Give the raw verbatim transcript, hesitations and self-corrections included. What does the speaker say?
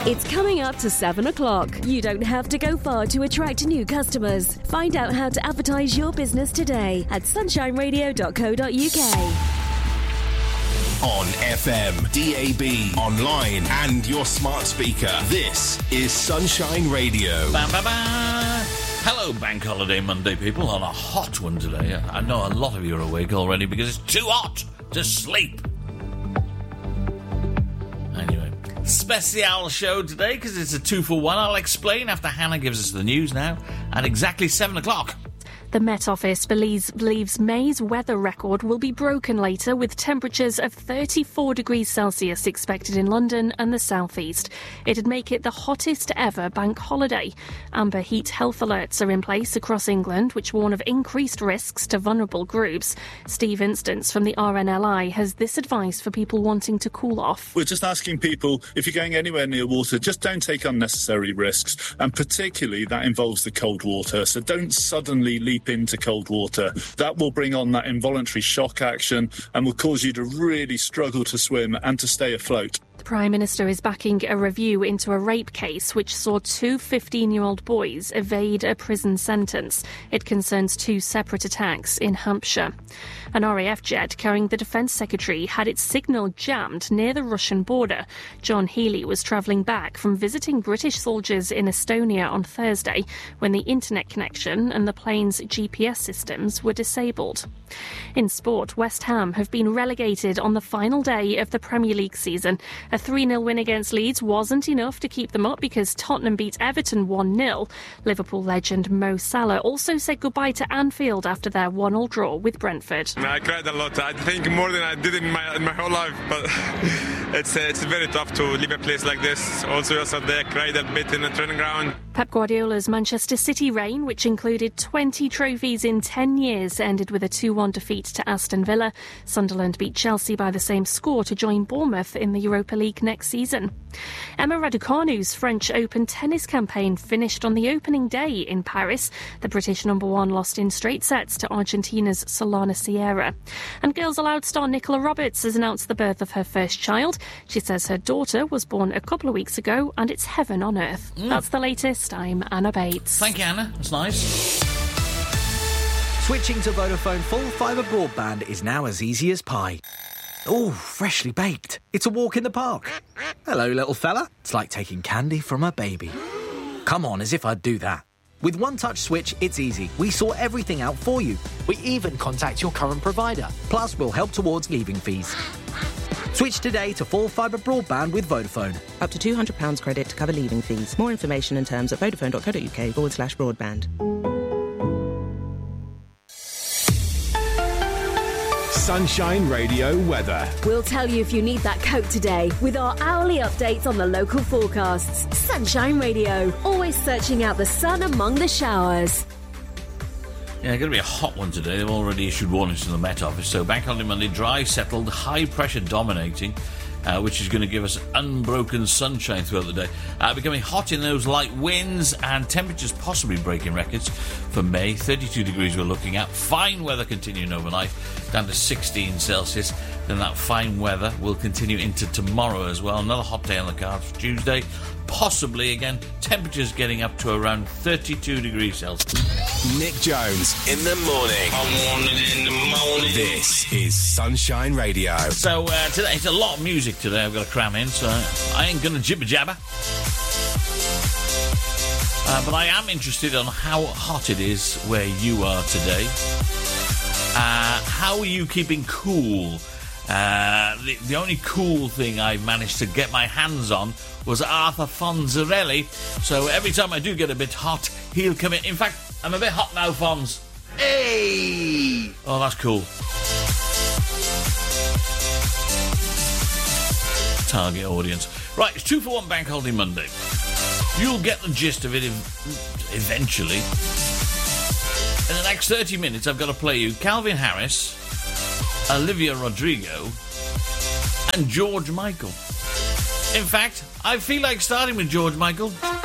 It's coming up to seven o'clock. You don't have to go far to attract new customers. Find out how to advertise your business today at sunshine radio dot co dot uk. On F M, D A B, online and your smart speaker. This is Sunshine Radio. Ba, ba, ba. Hello, Bank Holiday Monday, people, on a hot one today. I know a lot of you are awake already because it's too hot to sleep. Anyway, special show today because it's a two for one. I'll explain after Hannah gives us the news now at exactly seven o'clock. The Met Office believes, believes May's weather record will be broken later, with temperatures of thirty-four degrees Celsius expected in London and the southeast. It'd make it the hottest ever bank holiday. Amber heat health alerts are in place across England, which warn of increased risks to vulnerable groups. Steve Instance from the R N L I has this advice for people wanting to cool off. We're just asking people, if you're going anywhere near water, just don't take unnecessary risks, and particularly that involves the cold water. So don't suddenly leap into cold water. That will bring on that involuntary shock action and will cause you to really struggle to swim and to stay afloat. The Prime Minister is backing a review into a rape case which saw two fifteen-year-old boys evade a prison sentence. It concerns two separate attacks in Hampshire. An R A F jet carrying the Defence Secretary had its signal jammed near the Russian border. John Healey was travelling back from visiting British soldiers in Estonia on Thursday when the internet connection and the plane's G P S systems were disabled. In sport, West Ham have been relegated on the final day of the Premier League season. A three nil win against Leeds wasn't enough to keep them up because Tottenham beat Everton one nil. Liverpool legend Mo Salah also said goodbye to Anfield after their one all draw with Brentford. I cried a lot. I think more than I did in my in my whole life, but it's uh, it's very tough to leave a place like this. Also yesterday I cried a bit in the training ground. Pep Guardiola's Manchester City reign, which included twenty trophies in ten years, ended with a two one defeat to Aston Villa. Sunderland beat Chelsea by the same score to join Bournemouth in the Europa League next season. Emma Raducanu's French Open tennis campaign finished on the opening day in Paris. The British number one lost in straight sets to Argentina's Solana Sierra. And Girls Aloud star Nicola Roberts has announced the birth of her first child. She says her daughter was born a couple of weeks ago and it's heaven on earth. Mm. That's the latest. I'm Anna Bates. Thank you, Anna. That's nice. Switching to Vodafone full fibre broadband is now as easy as pie. Ooh, freshly baked. It's a walk in the park. Hello, little fella. It's like taking candy from a baby. Come on, as if I'd do that. With One Touch Switch, it's easy. We sort everything out for you. We even contact your current provider. Plus, we'll help towards leaving fees. Switch today to full fibre broadband with Vodafone. Up to two hundred pounds credit to cover leaving fees. More information and terms at vodafone dot co dot uk forward slash broadband. Sunshine Radio weather. We'll tell you if you need that coat today with our hourly updates on the local forecasts. Sunshine Radio, always searching out the sun among the showers. Yeah, going to be a hot one today. They've already issued warnings to the Met Office. So Bank Holiday Monday, dry, settled, high pressure dominating, uh, which is going to give us unbroken sunshine throughout the day. Uh, becoming hot in those light winds and temperatures possibly breaking records for May. thirty-two degrees we're looking at. Fine weather continuing overnight, down to sixteen Celsius. Then that fine weather will continue into tomorrow as well. Another hot day on the cards for Tuesday. Possibly, again, temperatures getting up to around thirty-two degrees Celsius. Nick Jones in the morning. I want it in the morning. This is Sunshine Radio. So uh, today, it's a lot of music today I've got to cram in, so I ain't going to jibber jabber. Uh, but I am interested on how hot it is where you are today. Uh, how are you keeping cool? Uh, the, the only cool thing I managed to get my hands on was Arthur Fonzarelli. So every time I do get a bit hot, he'll come in. In fact, I'm a bit hot now, Fonz. Hey! Oh, that's cool. Target audience. Right, it's two for one Bank Holiday Monday. You'll get the gist of it eventually. In the next thirty minutes, I've got to play you Calvin Harris, Olivia Rodrigo, and George Michael. In fact, I feel like starting with George Michael.